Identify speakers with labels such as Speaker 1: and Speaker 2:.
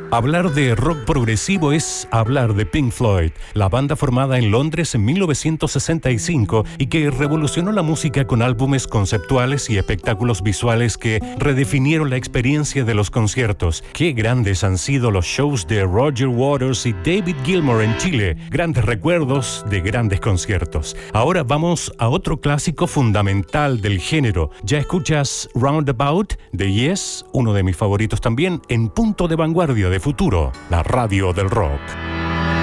Speaker 1: Hablar de rock progresivo es hablar de Pink Floyd, la banda formada en Londres en 1965 y que revolucionó la música con álbumes conceptuales y espectáculos visuales que redefinieron la experiencia de los conciertos. Qué grandes han sido los shows de Roger Waters y David Gilmour en Chile, grandes recuerdos de grandes conciertos. Ahora vamos a otro clásico fundamental del género. Ya escuchas Roundabout de Yes, uno de mis favoritos también, en punto de vanguardia de futuro, la radio del rock.